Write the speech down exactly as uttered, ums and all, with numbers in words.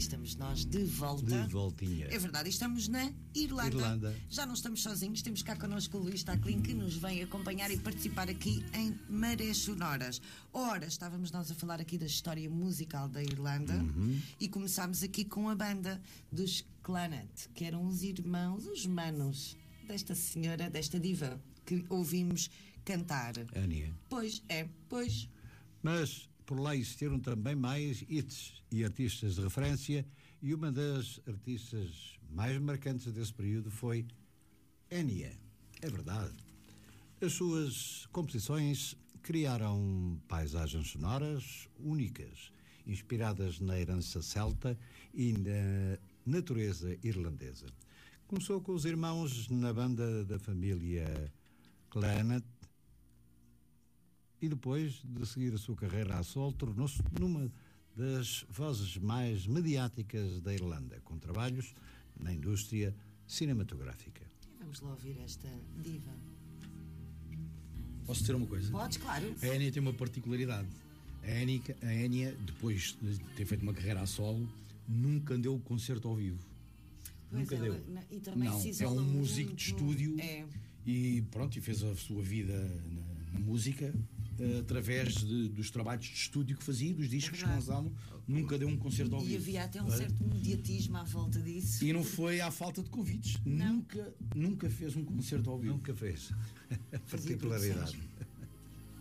estamos nós de volta. De voltinha. É verdade, estamos na Irlanda. Irlanda. Já não estamos sozinhos, temos cá connosco o Luís Taclin, que nos vem acompanhar e participar aqui em Marés Sonoras. Ora, estávamos nós a falar aqui da história musical da Irlanda, uhum. e começámos aqui com a banda dos Clannad, que eram os irmãos, os manos desta senhora, desta diva que ouvimos cantar. Anya. Pois, é, pois. Mas por lá existiram também mais hits e artistas de referência, e uma das artistas mais marcantes desse período foi Enya. É verdade. As suas composições criaram paisagens sonoras únicas, inspiradas na herança celta e na natureza irlandesa. Começou com os irmãos na banda da família Clannad, e depois de seguir a sua carreira a solo, tornou-se numa das vozes mais mediáticas da Irlanda, com trabalhos na indústria cinematográfica. E vamos lá ouvir esta diva. Posso dizer uma coisa? Podes, claro. A Enya tem uma particularidade. A Enya, a Enya, depois de ter feito uma carreira a solo, nunca deu concerto ao vivo. Pois nunca é, deu. Não, e também não, se é isola um músico muito. de estúdio, É. e pronto, e fez a sua vida na, na música uh, através de, dos trabalhos de estúdio que fazia, dos discos É que lançavam. Nunca deu um concerto ao E vivo. havia até um certo mediatismo à volta disso. E não foi à falta de convites. Não. Nunca, nunca fez um concerto ao vivo. Nunca fez. Particularidade. produções.